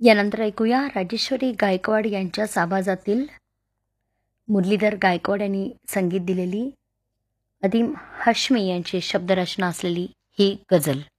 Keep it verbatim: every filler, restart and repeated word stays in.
यानंतर ऐकूया राजेश्वरी गायकवाड यांच्या आवाजातील मुरलीधर गायकवाड यांनी संगीत दिलेली अदीम हाशमी यांची शब्दरचना असलेली ही गझल.